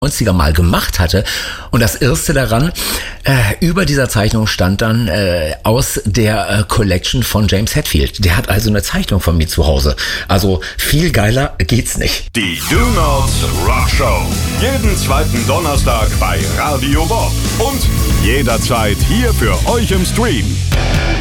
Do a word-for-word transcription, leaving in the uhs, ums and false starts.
neunziger mal gemacht hatte. Und das Erste daran, äh, über dieser Zeichnung stand dann äh, aus der äh, Collection von James Hetfield. Der hat also eine Zeichnung von mir zu Hause. Also viel geiler geht's nicht. Die Do Nots Rock Show. Jeden zweiten Donnerstag bei Radio Bob. Und jederzeit hier für euch im Stream.